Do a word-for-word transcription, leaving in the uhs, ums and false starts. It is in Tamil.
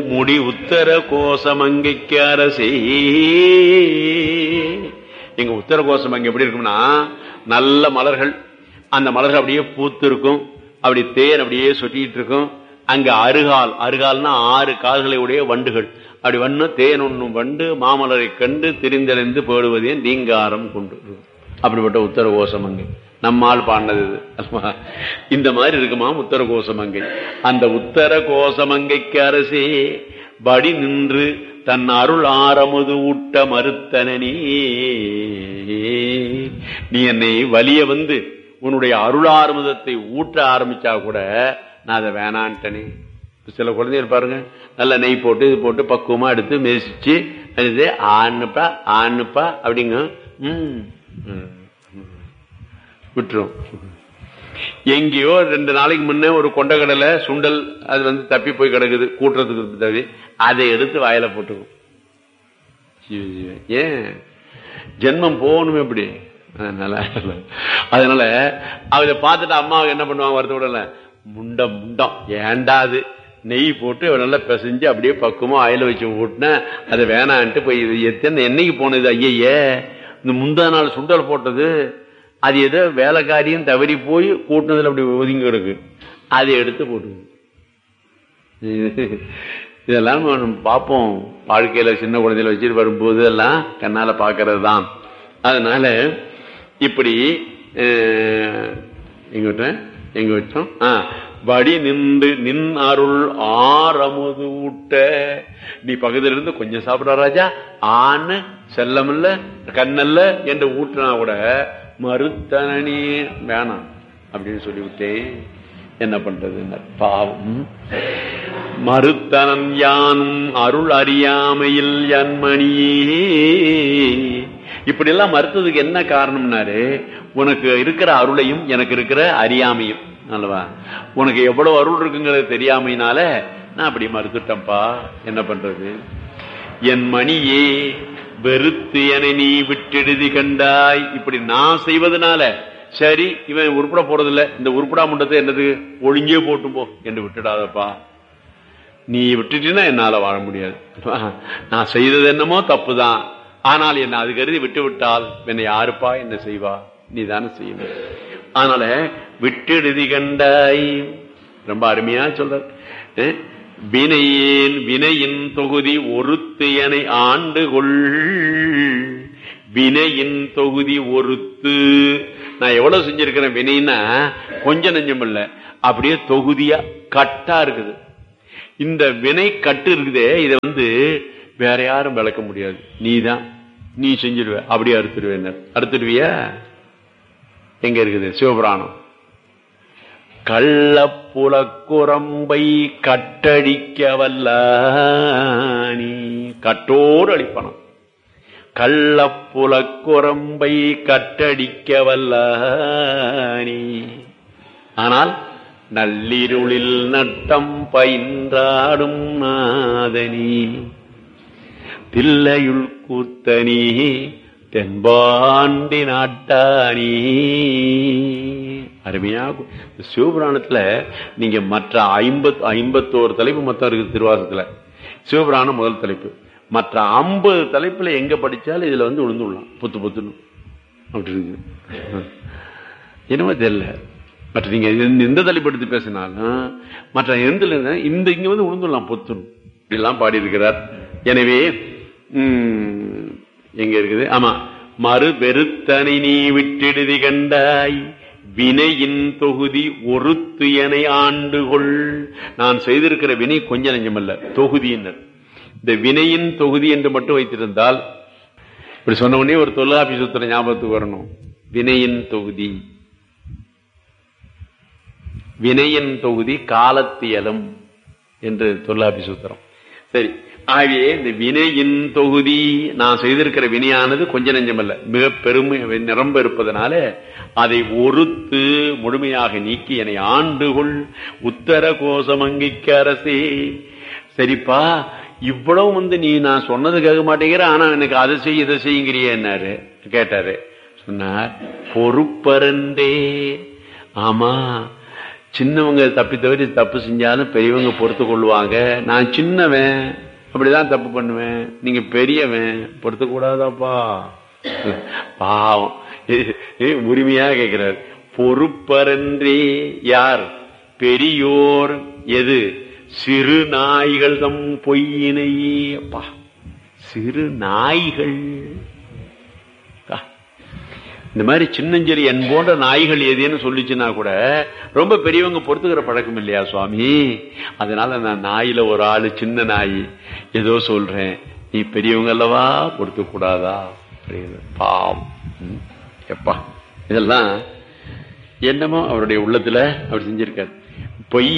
முடி உத்தர கோசமங்கைக்கு அரசே. எங்க உத்தர கோசமங்கை எப்படி இருக்கும்னா, நல்ல மலர்கள், அந்த மலர்கள் அப்படியே பூத்து இருக்கும், அப்படி தேன் அப்படியே சொட்டிட்டு இருக்கும். அங்க அருகால், அருகால்னா ஆறு கால்களை உடைய வண்டுகள் அப்படி வண்ணு தேன் ஒண்ணும் வண்டு மாமலரை கண்டு திரிந்தடைந்து போடுவதே நீங்காரம் கொண்டு. அப்படிப்பட்ட உத்தர கோசமங்கை நம்மால் பாடினது இது. இந்த மாதிரி இருக்குமா உத்தர கோசமங்கை. அந்த உத்தர கோசமங்கைக்கு அரசே படி நின்று தன் அருள் ஆரமுது ஊட்ட மறுத்தனே. நீ என்னை வலிய வந்து உன்னுடைய அருள் ஆரமுதத்தை ஊட்ட ஆரம்பிச்சா கூட நான் அதை வேணான்ட்டனே. சில குழந்தைகள் பாருங்க, நல்ல நெய் போட்டு இது போட்டு பக்குவமா எடுத்து மெதிச்சு ஆண்ணுப்பா ஆண்ணுப்பா அப்படிங்க உம் விட்டுரும். எங்கேயோ ரெண்டு நாளைக்கு முன்னே ஒரு கொண்டக்கடலை சுண்டல் அது வந்து தப்பி போய் கிடக்குது கூட்டுறதுக்கு தவி, அதை எடுத்து வாயில போட்டுக்கும். ஏன் ஜென்மம் போகணுமே எப்படி? அதனால அதனால அவளை பார்த்துட்டு அம்மாவுக்கு என்ன பண்ணுவாங்க, வருத்தப்படல, முண்டம் முண்டம் ஏண்டாது நெய் போட்டு நல்லா பிசைஞ்சு அப்படியே பக்குவமா ஆயில வச்சு ஊட்டின அதை வேணான்ட்டு போய் எத்தனை என்னைக்கு போனது ஐயே, இந்த முந்தா நாள் சுண்டல் போட்டது அது ஏதோ வேலைக்காரியும் தவறி போய் கூட்டினதுல அப்படி ஒதுங்கி கிடக்கு, அதை எடுத்து போட்டு. இதெல்லாம் பார்ப்போம் வாழ்க்கையில, சின்ன குழந்தையில வச்சுட்டு வரும்போது எல்லாம் கண்ணால பாக்கிறது தான். அதனால இப்படி எங்க விட்டேன் எங்க வச்சோம் வடி நின்று நின் அருள் ஆரமுது ஊட்ட. நீ பக்கத்துல இருந்து கொஞ்சம் சாப்பிட ராஜா ஆன்னு செல்லமில்ல கண்ணல்ல என்று ஊட்டினா கூட மறுத்தனே வேணாம் அப்படின்னு சொல்லிவிட்டேன். என்ன பண்றது பாவம். மறுத்தனன் யானும் அருள் அறியாமையில் என்மணியே. இப்படி எல்லாம் மறுத்ததுக்கு என்ன காரணம்னாரு, உனக்கு இருக்கிற அருளையும் எனக்கு இருக்கிற அறியாமையும் அல்லவா, உனக்கு எவ்வளவு அருள் இருக்குங்கிறது தெரியாமையினால நான் அப்படி மறுத்துட்டேன்ப்பா. என்ன பண்றது. என் மணியே வெறுத்து என நீ விட்டெழுதி கண்டாய். இப்படி நான் செய்வதனால சரி இவன் உருப்பட போறதில்லை, இந்த உருப்படா முண்டத்தை என்னது ஒழுங்கே போட்டும் போ என்று விட்டுடாதப்பா. நீ விட்டுட்டீன்னா என்னால வாழ முடியாது. நான் செய்தது என்னமோ தப்புதான், ஆனால் என்ன அது கருதி விட்டு விட்டால் என்னை யாருப்பா என்ன செய்வா, நீ தானே செய்யணும். அதனால விட்டெழுதி கண்டாய் ரொம்ப அருமையா சொல்ற. வினையேன் வினையின் தொகுதி ஒருத்து என ஆண்டு கொள். வினையின் தொகுதி ஒருத்து. நான் எவ்வளவு செஞ்சிருக்கிறேன் வினைன்னா கொஞ்சம் நெஞ்சம் இல்ல, அப்படியே தொகுதியா கட்டா இருக்குது. இந்த வினை கட்டு இருக்குதே, இதை வந்து வேற யாரும் விளக்க முடியாது, நீதான் நீ செஞ்சிருவ. அப்படியே அறுத்துடுவேன். அறுத்துடுவியா? எங்க இருக்குது சிவபுராணம். கள்ளப்புலக்குரம்பை கட்டடிக்க வல்ல நீ. கட்டோடு அழிப்பனம். கள்ளப்புலக்குரம்பை கட்டடிக்க வல்ல நீ. ஆனால் நள்ளிருளில் நட்டம் பயின்றாடும் நாதனி. தில்லையுள் கூத்தனி தென்பாண்டி நாட்டானி. அருமையா சிவபுராணத்துல நீங்க மற்ற ஐம்பத் ஐம்பத்தோரு தலைப்பு மொத்தம் இருக்கு திருவாசத்துல. சிவபுராணம் முதல் தலைப்பு. மற்ற ஐம்பது தலைப்புல எங்க படிச்சாலும் இதுல வந்து விழுந்துடலாம் புத்து புத்துன்னு அப்படி இருக்கு. என்னமோ தெரியல. மற்ற நீங்க எந்த தலைப்பு எடுத்து பேசினாலும் மற்ற எந்த இந்த இங்க வந்து விழுந்துடலாம் புத்துன்னு இப்படிலாம் பாடி இருக்கிறார். எனவே உம் எங்க இருக்குது? ஆமா, மறு வெறுத்தனை நீ விட்டெழுதி கண்டாய். வினையின் தொகுதி ஒருத்து என ஆண்டுகொள். நான் செய்திருக்கிற வினை கொஞ்ச நெஞ்சமல்ல, தொகுதியினர். இந்த வினையின் தொகுதி என்று மட்டும் வைத்திருந்தால், இப்படி சொன்ன உடனே ஒரு தொல்காப்பி சூத்திரம் ஞாபகத்துக்கு வரணும். வினையின் தொகுதி, வினையின் தொகுதி காலத்தியலும் என்று தொல்காப்பி சூத்திரம். சரி, ஆகவே இந்த வினையின் தொகுதி நான் செய்திருக்கிற வினையானது கொஞ்ச நெஞ்சமல்ல, மிக பெருமை நிரம்ப இருப்பதனால அதை ஒருத்து முழுமையாக நீக்கி என்னை ஆண்டுகொள். உத்தர கோசமங்கைக்கு அரசே. சரிப்பா, இவ்வளவு வந்து நீ நான் சொன்னது கேட்க மாட்டேங்கிற, ஆனா எனக்கு அதை செய் இதை செய்யுங்கிறிய என்னாரு கேட்டாரு. சொன்னார் பொறுப்பரண்டே. ஆமா, சின்னவங்க தப்பி தவிர தப்பு செஞ்சாலும் பெரியவங்க பொறுத்து கொள்வாங்க. நான் சின்னவன் அப்படிதான் தப்பு பண்ணுவேன், நீங்க பெரியவன் பொறுத்து கூடாதாப்பா. பாவம் உரிமையா கேட்கிறார். பொறுப்பரன்றே யார் பெரியோர் எது சிறு நாய்கள் தம் பொய்யினையே. அப்பா, சிறு நாய்கள், இந்த மாதிரி சின்னஞ்செறி என் போன்ற நாய்கள் எதுன்னு சொல்லிச்சுன்னா கூட ரொம்ப பெரியவங்க பொறுத்துக்கிற பழக்கம் இல்லையா சுவாமி. அதனால நான் நாயில ஒரு ஆளு சின்ன நாய் ஏதோ சொல்றேன், நீ பெரியவங்க அல்லவா பொறுத்து கூடாதா. பாவம் எப்பா, இதெல்லாம் என்னமோ அவருடைய உள்ளத்துல அவர் செஞ்சிருக்காரு. பொய்